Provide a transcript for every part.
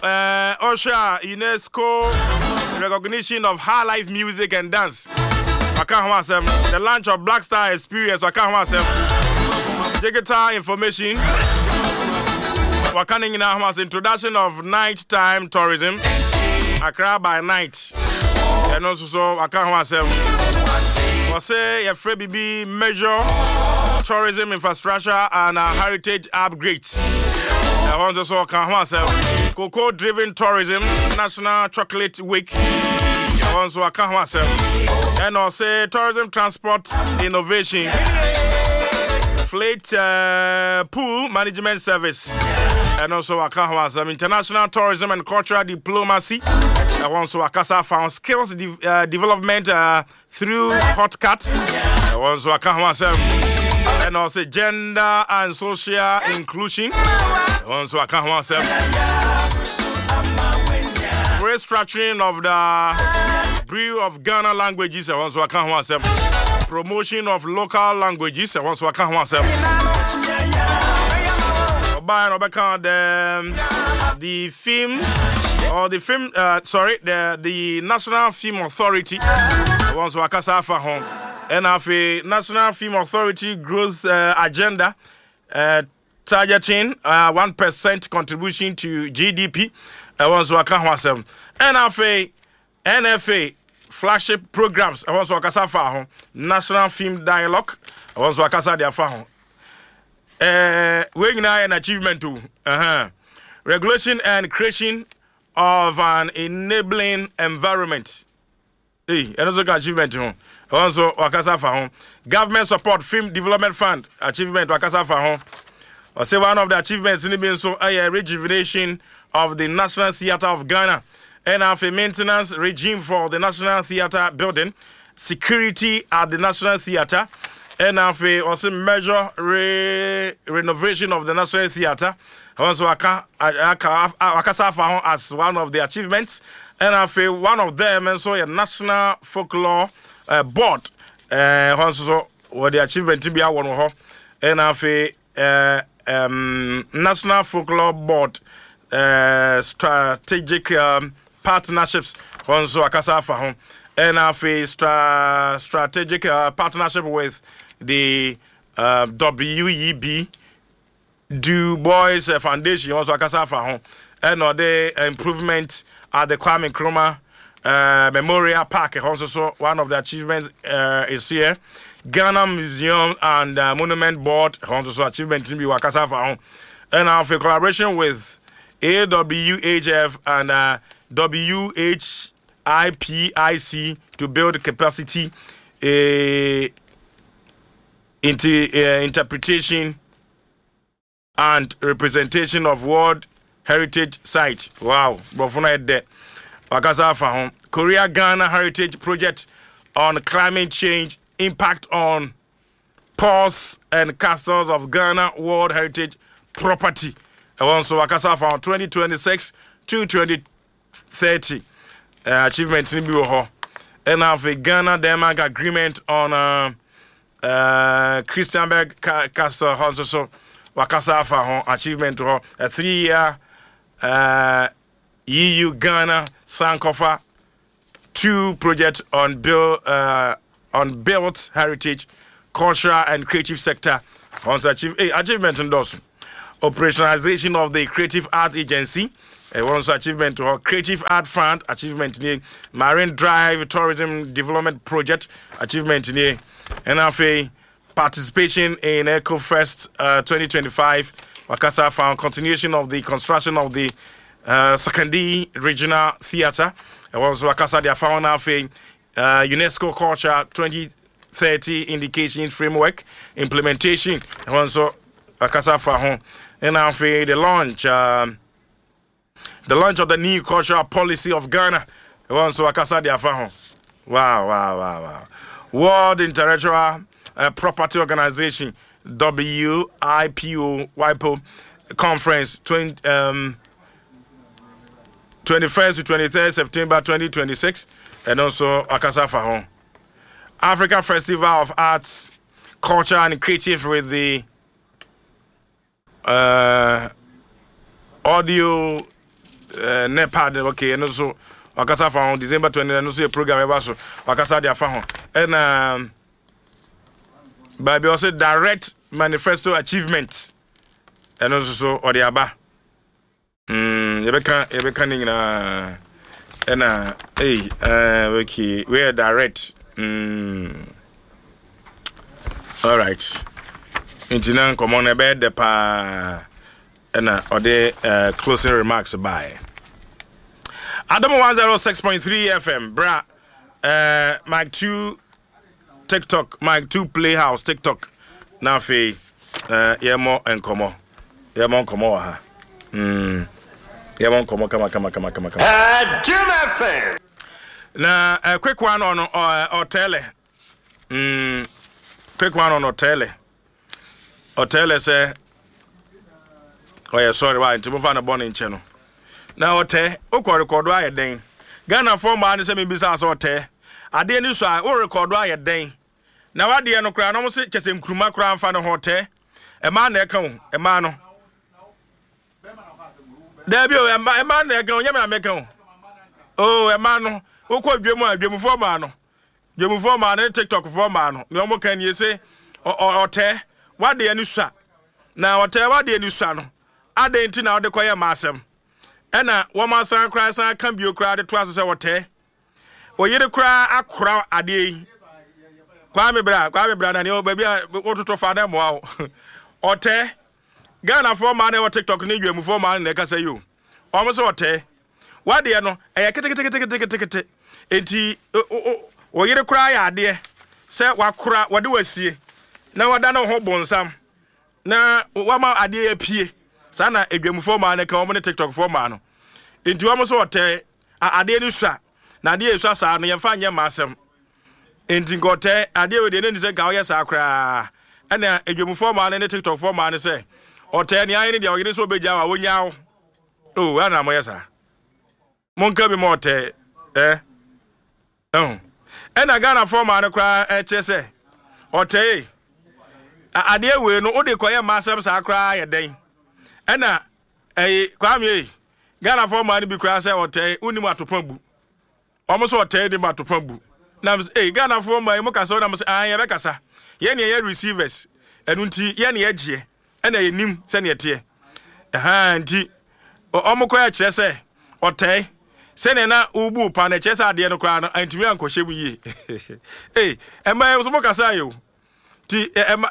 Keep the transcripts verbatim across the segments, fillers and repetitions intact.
Uh, Osha, UNESCO recognition of high life music and dance. The launch of Black Star Experience. Digital information. Introduction of nighttime tourism. Accra by night. And also so say a free B B major tourism infrastructure and uh, heritage upgrades. I want to so cocoa driven tourism, National Chocolate Week. I want to and also tourism transport innovation, fleet uh, pool management service, and also some international tourism and cultural diplomacy. I want to Akasa found skills de- uh, development uh, through Hotcat. I want to and also gender and social inclusion. I want to restructuring of the Bureau of Ghana languages. I want to promotion of local languages. I want to the the film or the film uh, sorry the the National Film Authority. I want to akasa for home and have a National Film Authority growth uh, agenda uh, targeting uh, one percent contribution to G D P. I want to akasa and have a N F A flagship programs. I want to akasa for home National Film Dialogue. I want to akasa their for home. Uh, we an achievement too. Uh-huh. Regulation and creation of an enabling environment. Hey, another achievement too. Also, Wakasa Fahon. Government support film development fund achievement Wakasa Fahon. I say one of the achievements in the so a rejuvenation of the National Theatre of Ghana and have a maintenance regime for the National Theatre building, security at the National Theatre. And have also major re- renovation of the National Theatre. Also, Wakasa as one of the achievements. And have one of them, and so a National Folklore uh, Board. Uh, also, what the achievement to be one of and have uh, um, National Folklore Board uh, strategic um, partnerships. Also, Wakasa and have a stra- strategic uh, partnership with the uh, W E B Du Bois Foundation, also Akasa Fahon, and the improvement at the Kwame Nkrumah uh, Memorial Park. Also, so one of the achievements uh, is here. Ghana Museum and uh, Monument Board, also so achievement to be Akasa Fahon, and have a collaboration with A W H F and uh, W H I P I C to build capacity. Uh, Into uh, interpretation and representation of World Heritage Site. Wow, Bofuna de Wakasa Fahon. Korea Ghana Heritage Project on climate change impact on ports and castles of Ghana World Heritage Property. Also Wakasa Fahon twenty twenty-six to twenty thirty. Uh, achievement in Buho. And have a Ghana Denmark agreement on uh, Uh, Christianberg Castle also so Wakasa for achievement to a three year uh, E U Ghana Sankofa two project on build uh, on built heritage, cultural and creative sector. Also achieve hey, achievement in those operationalization of the Creative Art Agency. Uh, also achievement to our Creative Art Fund achievement in Marine Drive Tourism Development Project achievement in and have a participation in EcoFest uh, twenty twenty-five. Wakasa found continuation of the construction of the uh, Sakandi Regional Theatre. And also Wakasa they found have a uh, UNESCO Culture twenty thirty indication framework implementation. And also Wakasa found and have a the launch um, the launch of the new cultural policy of Ghana. And also Wakasa they found. Wow, wow, wow, wow. World Intellectual uh, Property Organization, W I P O, WIPO Conference, twenty, um, twenty-first to twenty-third September twenty twenty-six, and also Akasa Fahon. Africa Festival of Arts, Culture and Creative with the uh, audio uh, Nepal okay no so wakasa fa on December twentieth no so program e ba so wakasa dia fa ho and um Bible also direct manifesto achievements and also so or the aba mm yebeka yebeka ni na and uh hey uh okay we are direct mm all right intinan come on about the pa and uh or the uh, closing remarks by Adam one oh six point three F M bra uh Mike two TikTok Mike two Playhouse TikTok na fe uh yemo enkomo yemo enkomo ha mm yemo enkomo kama kama kama kama kama uh Jim F M na a uh, quick one on uh, hotel mm quick one on hotel hotel say oh yeah sorry why to move on a born in channel na hotel o ko record wa yeden Ghana for man say me bisa so hotel ade ni so o record wa yeden na wade no kra no se kese nkruma kra mfa no hotel e ma na e kan e ma no da bi o e ma na e kan nyame na me kan o e ma no o ko dwemu adwemu for ma no dwemu for ma no TikTok for ma no me o mo kan ye se hotel wade ni so na hotel wade ni so no ade nti na wode koye ma asem e na wo ma san kra san kan bio kra de to aso se hotel o yire kra akora ade kwa me bra kwa me bra na ne o ba bia ototo fa na mo awo ote Ghana for man e TikTok ni dwemu for man na ka say yo o mo so ote wade no e kete kete kete kete kete enti o yire kura ya ade se wakora wade wasie na wada na ho bonsam na wama ade apie sana edwemu for man na ka o mo TikTok for man no enti o mo so ote ade ni sua na ade esua sa no ye fa nye masem enti ngote ade we de ne nse ka oye sa kra ana edwemu for man ne TikTok for man se ote ni ayi ne dia oyire so beja wa wonya wo oh ana mo yesa monka bi mo ote eh oh ana Ghana for man kra e chese ote ade we no ode koye masem sa kra ye den ana eh kwame Ghana for man bi kra se ote unim atopambu omo so ote de matopambu na eh Ghana for man mo kasa na mo se an ye be kasa ye ne ye receivers enu nti ye ne ye gie ena ye nim se ne tie aha nti omo kra kire se ote se ne na ubu pa na kire se ade no kra no antimi ankɔhye bu yie eh ema so mo kasa yo ti ema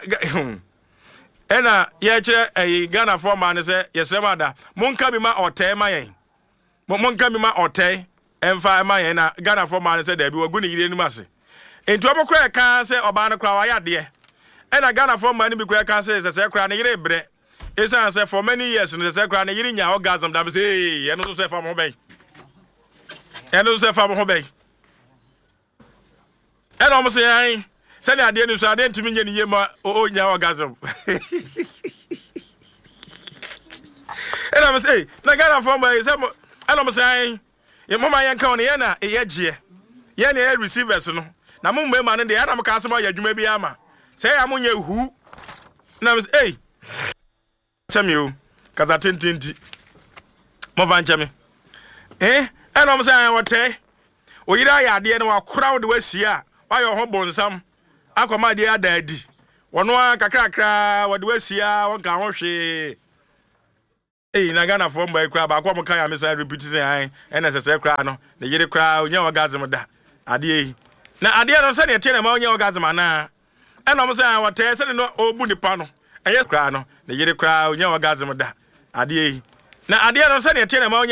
ena ye kire eh Ghana for man se ye sema da monka bi ma ote ma yen monka bi ma ote emfa ma yen na Ghana for man se da bi wagu ne yire nim ase enti omo kra ka se oba no kra wa ya de ena Ghana for man bi kra ka se se kra ne yire bre esa say for many years no say kra na yiri nya orgasm da say ye no say fam ho ben ye no say fam ho ben e no mo say ai say na ade ni so ade ntimi nya ni ye ma o nya orgasm e no mo say na Ghana for man say e no mo say ai ye mo ma ye kan no ye na ye gie ye na ye receivers no na mo me ma no de ya na mo ka asem ya adwuma bi ama say ya mo nya hu na mo say ei Chamio, kaza tintinti. Mo van chame. Eh? E no mo say an wote. O yira ya de no wa crowd we sia. Wa yo ho bonsam. Akoma de adadi. Wono an kakrakra wo de we sia won ka ho hwe. Eh na Ghana for mba kra ba kwa mo kan ya me say repeat say an. E na sese kra no. Ne yire kra onya orgasm da. Ade yi. Na ade no se ne tie na ma onya orgasm na. E no mo say an wote se no obu nipa no. Eye kra no ne yire kra onya orgasm da ade yi na ade no se ne tie na ma